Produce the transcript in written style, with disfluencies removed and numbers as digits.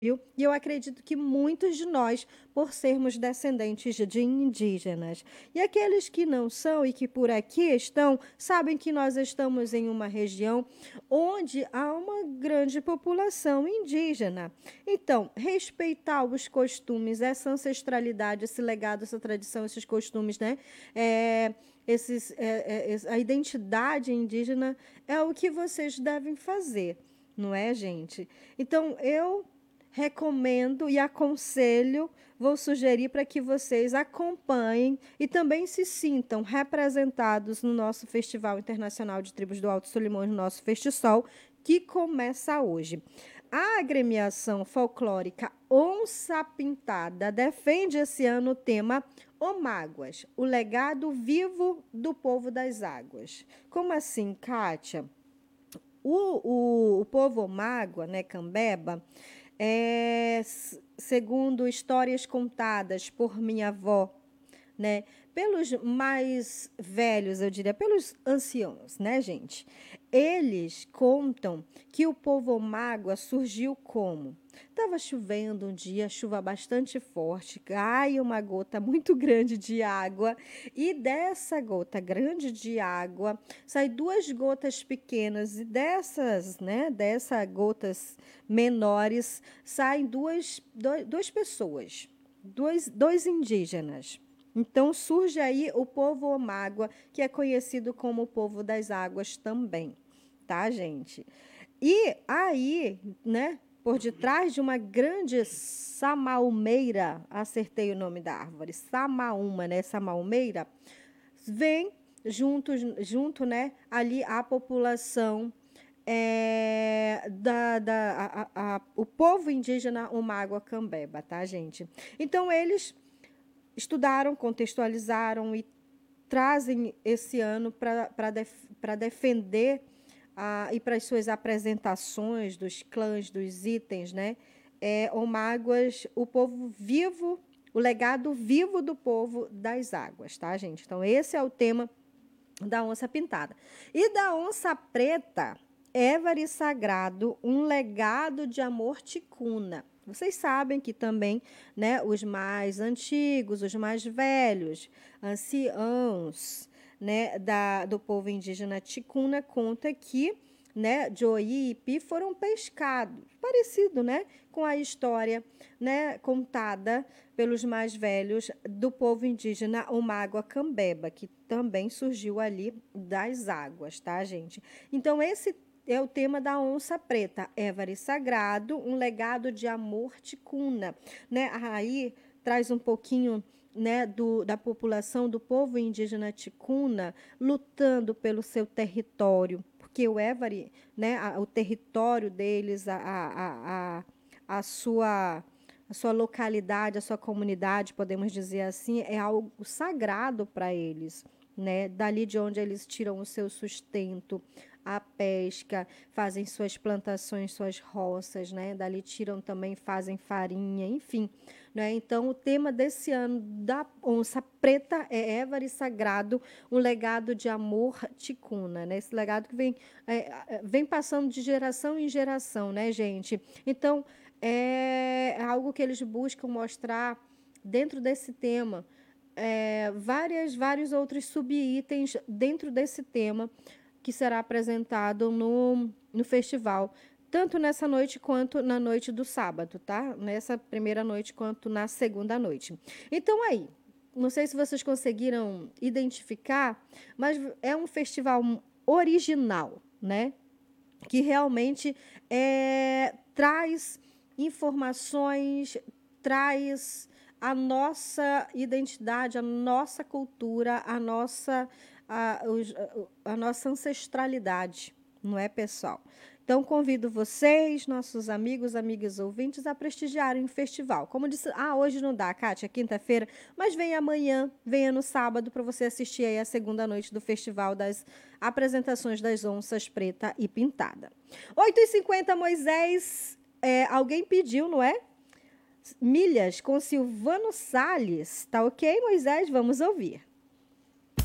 Viu? E eu acredito que muitos de nós, por sermos descendentes de indígenas, e aqueles que não são e que por aqui estão, sabem que nós estamos em uma região onde há uma grande população indígena. Então, respeitar os costumes, essa ancestralidade, esse legado, essa tradição, esses costumes, né? A identidade indígena é o que vocês devem fazer, não é, gente? Então, eu recomendo e aconselho, vou sugerir para que vocês acompanhem e também se sintam representados no nosso Festival Internacional de Tribos do Alto Solimões, no nosso Festisol, que começa hoje. A agremiação folclórica Onça Pintada defende esse ano o tema Omáguas, o legado vivo do povo das águas. Como assim, Kátia? O povo Omágua, né, Cambeba, segundo histórias contadas por minha avó, né, pelos mais velhos, eu diria, pelos anciãos, né, gente? Eles contam que o povo mágoa surgiu como? Estava chovendo um dia, chuva bastante forte, cai uma gota muito grande de água, e dessa gota grande de água sai duas gotas pequenas, e dessas, né, dessas gotas menores saem duas pessoas, dois indígenas. Então surge aí o povo Omágua, que é conhecido como o povo das águas também, tá, gente? E aí, né, por detrás de uma grande samaumeira, acertei o nome da árvore, samaúma, né, samaumeira, vem junto, né, ali a população o povo indígena Omágua Cambeba, tá, gente? Então, eles estudaram, contextualizaram e trazem esse ano para defender e para as suas apresentações dos clãs, dos itens, né? Omáguas, o povo vivo, o legado vivo do povo das águas, tá, gente? Então, esse é o tema da onça pintada. E da onça preta, Évari Sagrado, um legado de amor ticuna. Vocês sabem que também, né, os mais antigos, os mais velhos, anciãos, né, do povo indígena ticuna, conta que, né, Joí e Ipi foram pescados, parecido, né, com a história, né, contada pelos mais velhos do povo indígena Omágua Cambeba, que também surgiu ali das águas, tá, gente? Então, esse é o tema da onça preta, Évari Sagrado, um legado de amor ticuna, né? Aí traz um pouquinho, né, da população do povo indígena ticuna lutando pelo seu território, porque o Évari, né, o território deles, a sua localidade, a sua comunidade, podemos dizer assim, é algo sagrado para eles, né? Dali de onde eles tiram o seu sustento, a pesca, fazem suas plantações, suas roças, né? Dali tiram também, fazem farinha, enfim, né? Então, o tema desse ano da onça preta é Évari Sagrado, um legado de amor ticuna, né? Esse legado que vem passando de geração em geração, né, gente? Então, é algo que eles buscam mostrar dentro desse tema, vários outros subitens dentro desse tema que será apresentado no festival, tanto nessa noite quanto na noite do sábado, tá? Nessa primeira noite quanto na segunda noite. Então, aí, não sei se vocês conseguiram identificar, mas é um festival original, né? Que realmente traz informações, traz a nossa identidade, a nossa cultura, a nossa ancestralidade, não é, pessoal? Então, convido vocês, nossos amigos, amigas ouvintes, a prestigiarem o festival. Como disse, hoje não dá, Kátia, quinta-feira, mas venha amanhã, venha no sábado para você assistir aí a segunda noite do festival das apresentações das onças preta e pintada. 8h50, Moisés, alguém pediu, não é? Milhas com Silvano Salles. Tá ok, Moisés? Vamos ouvir.